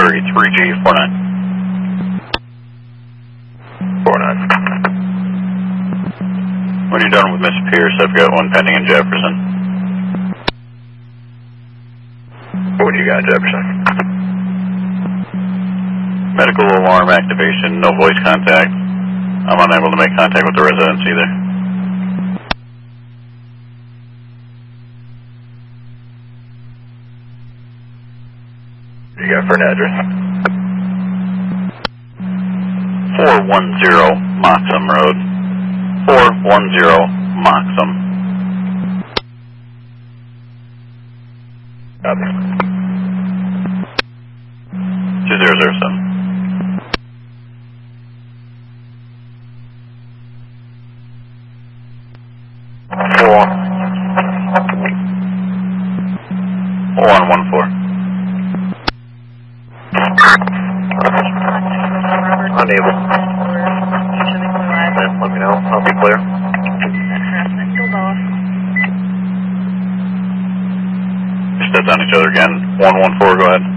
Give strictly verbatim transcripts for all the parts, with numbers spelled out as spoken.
Missouri, three G four nine. four nine. When you're done with Miss Pierce, I've got one pending in Jefferson. What do you got, Jefferson? Medical alarm activation, no voice contact. I'm unable to make contact with the residents either. What do you got for an address? four one zero Moxham Road. four one zero Moxham. Copy. two zero zero seven. Four. one one four. Unable. Let me know. I'll be clear. Steps on each other again. one one four, go ahead.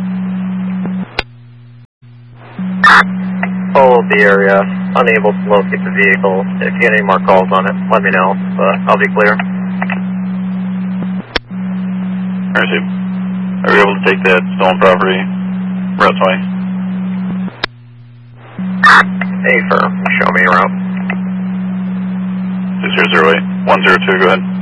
Follow the area. Unable to locate the vehicle. If you get any more calls on it, let me know. But I'll be clear. Receive. Are we able to take that stolen property route? Hey, firm. Show me around. two zero zero eight. one zero two, go ahead.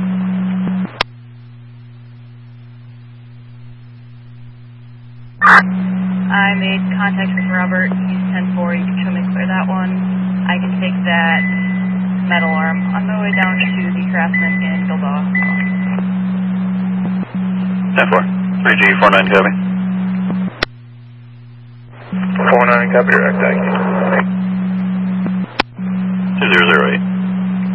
I made contact with Robert. He's ten four. You can show me clear that one. I can take that metal arm on my way down to the harassment in Gilboa. ten four. three G four nine, copy. four nine, copy, direct. two zero zero eight.